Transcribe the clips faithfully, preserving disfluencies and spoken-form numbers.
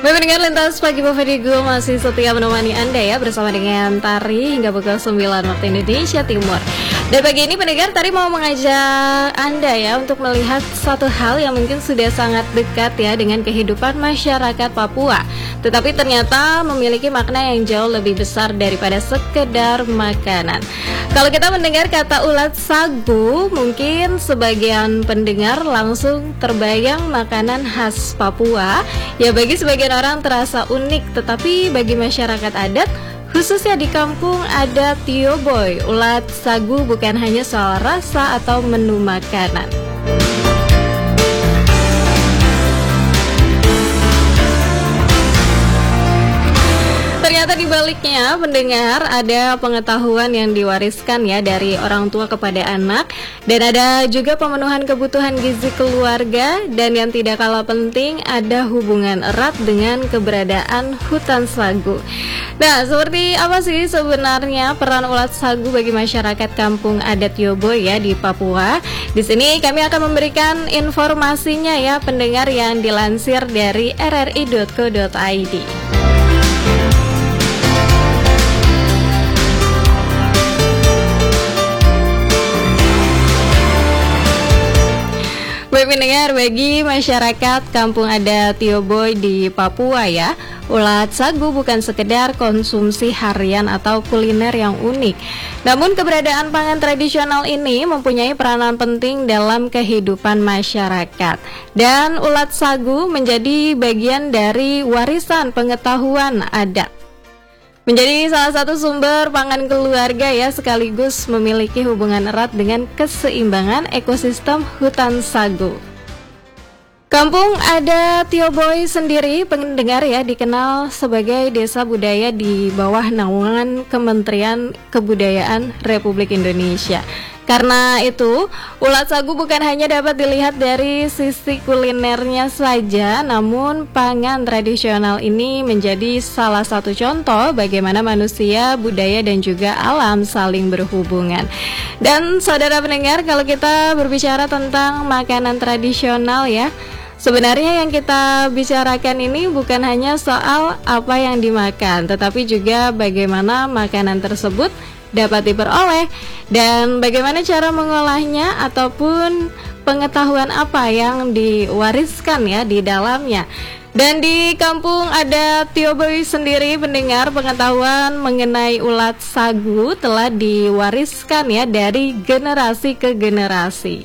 Baik pendengar lintas pagi Bavarigo masih setia menemani Anda ya bersama dengan Tari hingga pukul sembilan waktu Indonesia Timur. Dan pagi ini pendengar Tari mau mengajak Anda ya untuk melihat satu hal yang mungkin sudah sangat dekat ya dengan kehidupan masyarakat Papua, tetapi ternyata memiliki makna yang jauh lebih besar daripada sekedar makanan. Kalau kita mendengar kata ulat sagu, mungkin sebagian pendengar langsung terbayang makanan khas Papua. Ya bagi sebagian orang terasa unik, tetapi bagi masyarakat adat, khususnya di kampung adat Tioboy, ulat sagu bukan hanya soal rasa atau menu makanan. Ternyata di baliknya pendengar ada pengetahuan yang diwariskan ya dari orang tua kepada anak, dan ada juga pemenuhan kebutuhan gizi keluarga, dan yang tidak kalah penting ada hubungan erat dengan keberadaan hutan sagu. Nah, seperti apa sih sebenarnya peran ulat sagu bagi masyarakat kampung adat Tioboy ya di Papua? Di sini kami akan memberikan informasinya ya pendengar yang dilansir dari r r i dot co dot i d. Baik pendengar, bagi masyarakat kampung adat Tioboy di Papua ya, ulat sagu bukan sekedar konsumsi harian atau kuliner yang unik. Namun keberadaan pangan tradisional ini mempunyai peranan penting dalam kehidupan masyarakat. Dan ulat sagu menjadi bagian dari warisan pengetahuan adat. Menjadi salah satu sumber pangan keluarga ya, sekaligus memiliki hubungan erat dengan keseimbangan ekosistem hutan sagu. Kampung adat Tioboy sendiri pendengar ya dikenal sebagai desa budaya di bawah naungan Kementerian Kebudayaan Republik Indonesia. Karena itu, ulat sagu bukan hanya dapat dilihat dari sisi kulinernya saja, namun pangan tradisional ini menjadi salah satu contoh bagaimana manusia, budaya, dan juga alam saling berhubungan. Dan saudara pendengar, kalau kita berbicara tentang makanan tradisional ya, sebenarnya yang kita bicarakan ini bukan hanya soal apa yang dimakan, tetapi juga bagaimana makanan tersebut dapat diperoleh dan bagaimana cara mengolahnya ataupun pengetahuan apa yang diwariskan ya di dalamnya. Dan di kampung adat Tioboy sendiri pendengar, pengetahuan mengenai ulat sagu telah diwariskan ya dari generasi ke generasi.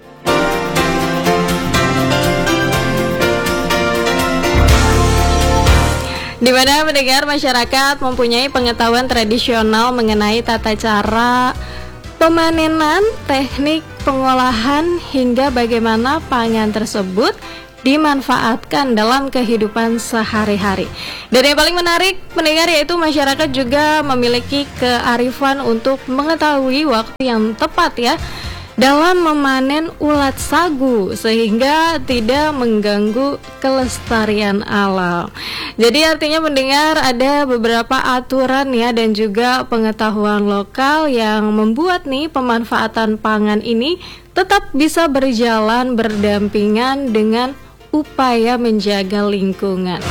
Di mana mendengar masyarakat mempunyai pengetahuan tradisional mengenai tata cara pemanenan, teknik pengolahan, hingga bagaimana pangan tersebut dimanfaatkan dalam kehidupan sehari-hari. Dan yang paling menarik mendengar yaitu masyarakat juga memiliki kearifan untuk mengetahui waktu yang tepat ya dalam memanen ulat sagu sehingga tidak mengganggu kelestarian alam. Jadi artinya mendengar ada beberapa aturan ya dan juga pengetahuan lokal yang membuat nih pemanfaatan pangan ini tetap bisa berjalan berdampingan dengan upaya menjaga lingkungan.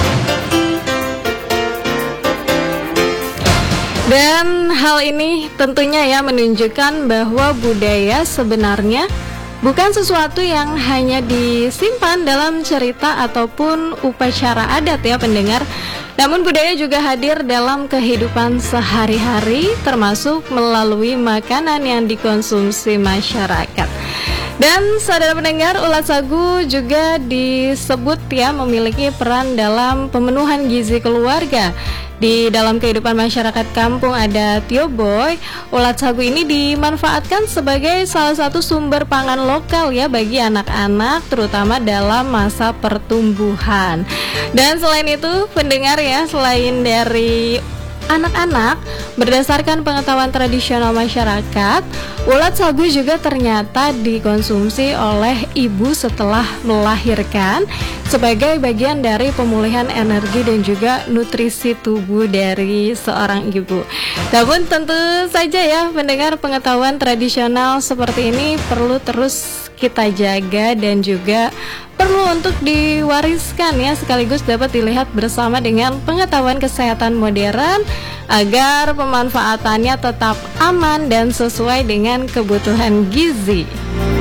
Dan hal ini tentunya ya menunjukkan bahwa budaya sebenarnya bukan sesuatu yang hanya disimpan dalam cerita ataupun upacara adat ya pendengar. Namun budaya juga hadir dalam kehidupan sehari-hari, termasuk melalui makanan yang dikonsumsi masyarakat. Dan saudara pendengar, ulat sagu juga disebut ya memiliki peran dalam pemenuhan gizi keluarga. Di dalam kehidupan masyarakat kampung adat Tioboy, ulat sagu ini dimanfaatkan sebagai salah satu sumber pangan lokal ya bagi anak-anak, terutama dalam masa pertumbuhan. Dan selain itu, pendengar ya, selain dari anak-anak, berdasarkan pengetahuan tradisional masyarakat, ulat sagu juga ternyata dikonsumsi oleh ibu setelah melahirkan sebagai bagian dari pemulihan energi dan juga nutrisi tubuh dari seorang ibu. Namun tentu saja ya pendengar, pengetahuan tradisional seperti ini perlu terus kita jaga dan juga perlu untuk diwariskan ya, sekaligus dapat dilihat bersama dengan pengetahuan kesehatan modern agar pemanfaatannya tetap aman dan sesuai dengan kebutuhan gizi.